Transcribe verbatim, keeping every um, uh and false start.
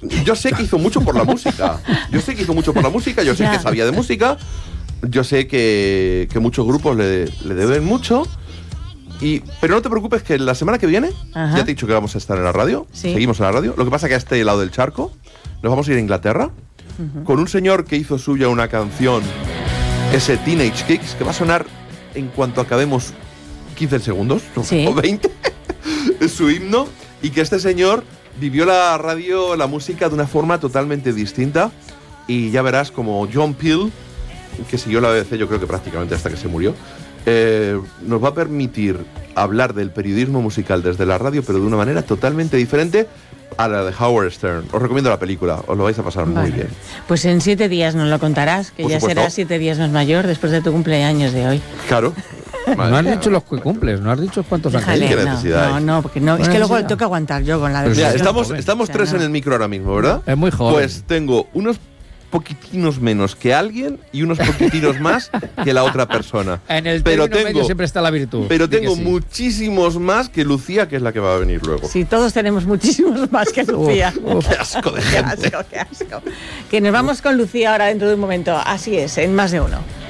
yo sé que hizo mucho por la música. Yo sé que hizo mucho por la música, yo sé Ya. que sabía de música, yo sé que, que muchos grupos le, le deben mucho. Y, pero no te preocupes que la semana que viene, Ajá. ya te he dicho que vamos a estar en la radio, Sí. seguimos en la radio. Lo que pasa que a este lado del charco nos vamos a ir a Inglaterra uh-huh. con un señor que hizo suya una canción, ese Teenage Kicks, que va a sonar en cuanto acabemos quince segundos sí. o veinte, es su himno, y que este señor vivió la radio, la música de una forma totalmente distinta, y ya verás como John Peel, que siguió la B B C yo creo que prácticamente hasta que se murió, Eh, nos va a permitir hablar del periodismo musical desde la radio, pero de una manera totalmente diferente a la de Howard Stern. Os recomiendo la película, os lo vais a pasar vale. muy bien. Pues en siete días nos lo contarás, que Por ya supuesto. serás siete días más mayor después de tu cumpleaños de hoy. Claro. No has dicho los que cumples, no has dicho cuántos han caído. ¿Qué necesidad no, no, no, porque no, es que luego le toca aguantar yo con la de... Mira, estamos, estamos tres o sea, no. en el micro ahora mismo, ¿verdad? Es muy joven. Pues tengo unos poquitinos menos que alguien y unos poquitinos más que la otra persona. En el pero tengo, medio siempre está la virtud. Pero tengo sí. muchísimos más que Lucía, que es la que va a venir luego. Sí, todos tenemos muchísimos más que Lucía. Uf, uf, qué asco de gente. Qué asco, qué asco. Que nos vamos con Lucía ahora dentro de un momento. Así es, en Más de Uno.